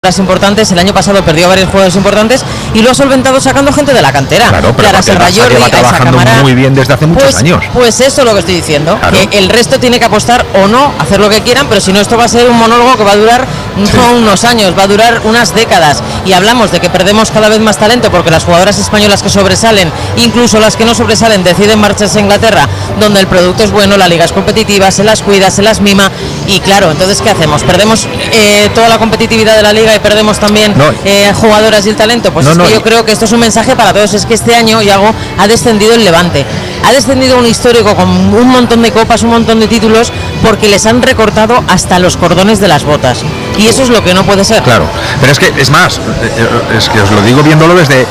bajas importantes, el año pasado perdió a varios jugadores importantes y lo ha solventado sacando gente de la cantera. Claro, pero el Barça lleva trabajando muy bien desde hace muchos años. Pues eso es lo que estoy diciendo, claro. Que el resto tiene que apostar o no, hacer lo que quieran, pero si no esto va a ser un monólogo que va a durar no unos años, va a durar unas décadas. Y hablamos de que perdemos cada vez más talento porque las jugadoras españolas que sobresalen, incluso las que no sobresalen, deciden marcharse a Inglaterra, donde el producto es bueno, la liga es competitiva, se las cuida, se las mima, y claro, entonces ¿qué hacemos? ¿Perdemos toda la competitividad de la liga y perdemos también jugadoras y el talento? Pues que yo creo que esto es un mensaje para todos. Es que este año, Iago, ha descendido el Levante, ha descendido un histórico con un montón de copas, un montón de títulos, porque les han recortado hasta los cordones de las botas, y eso es lo que no puede ser. Claro, pero es que es más, es que os lo digo viéndolo desde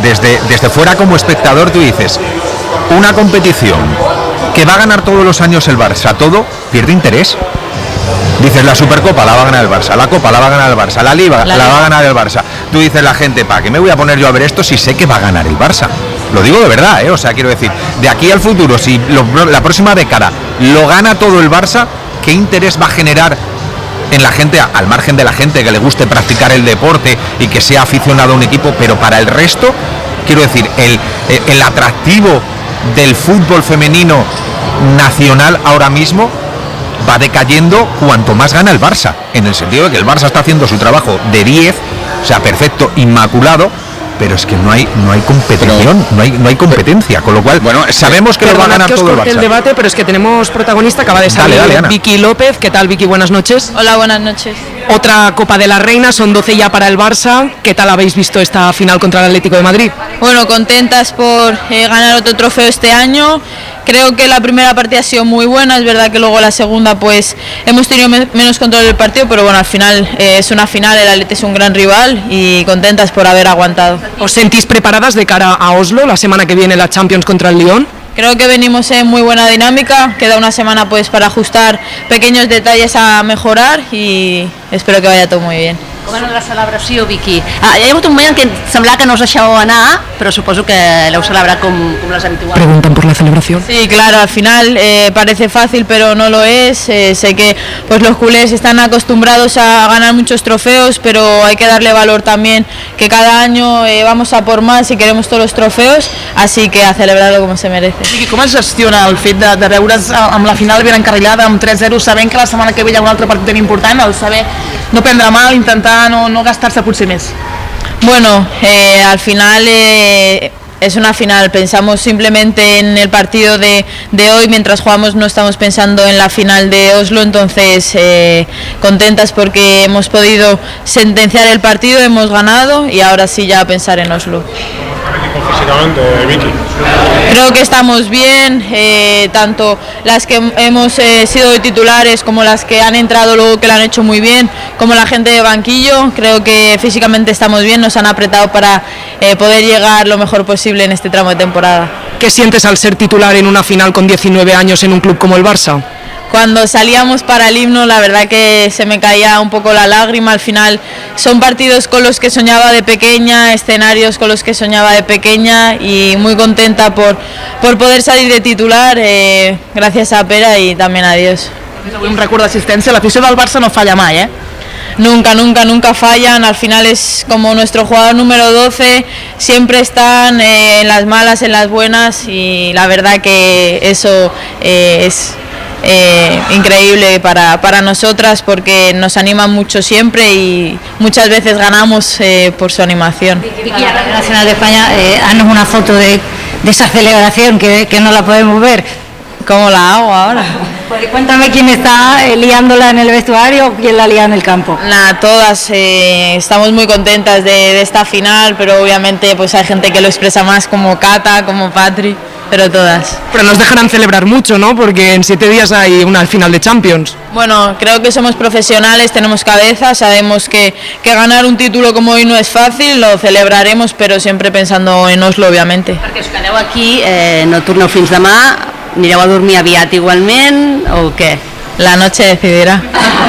fuera como espectador. Tú dices, una competición que va a ganar todos los años el Barça, todo pierde interés. Dices, la Supercopa la va a ganar el Barça, la Copa la va a ganar el Barça, la Liga la va a ganar el Barça. Tú dices, la gente, ¿para qué me voy a poner yo a ver esto si sé que va a ganar el Barça? Lo digo de verdad, o sea, quiero decir, de aquí al futuro, si la próxima década lo gana todo el Barça, ¿qué interés va a generar en la gente, al margen de la gente que le guste practicar el deporte y que sea aficionado a un equipo? Pero para el resto, quiero decir, el atractivo del fútbol femenino nacional ahora mismo va decayendo cuanto más gana el Barça, en el sentido de que el Barça está haciendo su trabajo de 10, o sea, perfecto, inmaculado, pero es que no hay competición, no hay competencia, con lo cual sabemos que lo va a ganar todo el Barça. El debate, pero es que tenemos protagonista, acaba de salir Vicky López. ¿Qué tal, Vicky? Buenas noches. Hola, buenas noches. Otra Copa de la Reina, son 12 ya para el Barça. ¿Qué tal habéis visto esta final contra el Atlético de Madrid? Bueno, contentas por ganar otro trofeo este año. Creo que la primera partida ha sido muy buena, es verdad que luego la segunda pues hemos tenido menos control del partido, pero bueno, al final es una final, el Atleti es un gran rival y contentas por haber aguantado. ¿Os sentís preparadas de cara a Oslo, la semana que viene la Champions contra el Lyon? Creo que venimos en muy buena dinámica, queda una semana pues para ajustar pequeños detalles a mejorar y espero que vaya todo muy bien. Com ha anat la celebració, Vicky? Hi ha hagut un moment en què semblava que no us deixàveu anar, però suposo que l'heu celebrat com les habituals. Preguntan por la celebración. Sí, claro, al final parece fácil, pero no lo es. Sé que pues los culés están acostumbrados a ganar muchos trofeos, pero hay que darle valor también, que cada año vamos a por más y queremos todos los trofeos, así que a celebrarlo como se merece. Vicky, com es gestiona el fet de veure's amb la final ben encarrilada, amb 3-0, sabent que la setmana que ve hi ha un altre partit tan important, el saber no prendre mal, intentar no gastar-se potser més? Bueno, al final es una final, pensamos simplemente en el partido de hoy, mientras jugamos no estamos pensando en la final de Oslo, entonces contentas porque hemos podido sentenciar el partido, hemos ganado y ahora sí ya pensar en Oslo. Físicamente, Vicky. Creo que estamos bien, tanto las que hemos sido titulares como las que han entrado luego que lo han hecho muy bien, como la gente de banquillo. Creo que físicamente estamos bien, nos han apretado para poder llegar lo mejor posible en este tramo de temporada. ¿Qué sientes al ser titular en una final con 19 años en un club como el Barça? Cuando salíamos para el himno, la verdad que se me caía un poco la lágrima. Al final son partidos con los que soñaba de pequeña, escenarios con los que soñaba de pequeña y muy contenta por poder salir de titular, gracias a Pera y también a Dios. Un record d'assistència, l'afició del Barça no falla mai, Nunca fallan, al final es como nuestro jugador número 12, siempre están en las malas, en las buenas y la verdad que eso es increíble para nosotras porque nos animan mucho siempre y muchas veces ganamos por su animación. Vicky, a la Nacional de España, haznos una foto de esa celebración que no la podemos ver. ¿Cómo la hago ahora? Pues cuéntame quién está liándola en el vestuario o quién la lía en el campo. Todas estamos muy contentas de esta final, pero obviamente pues hay gente que lo expresa más, como Cata, como Patri, pero todas. Pero nos dejarán celebrar mucho, ¿no? Porque en 7 días hay una final de Champions. Bueno, creo que somos profesionales, tenemos cabeza, sabemos que ganar un título como hoy no es fácil, lo celebraremos, pero siempre pensando en Oslo, obviamente. Perquè us quedeu aquí, no torneu fins demà, anireu a dormir aviat igualment o què? La noche decidirá.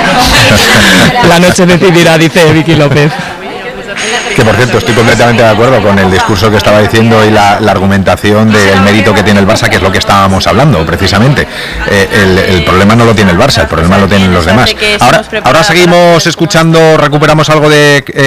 La noche decidirá, dice Vicky López. Que por cierto, estoy completamente de acuerdo con el discurso que estaba diciendo y la argumentación del mérito que tiene el Barça, que es lo que estábamos hablando precisamente. El problema no lo tiene el Barça, el problema lo tienen los demás. Ahora seguimos escuchando, recuperamos algo de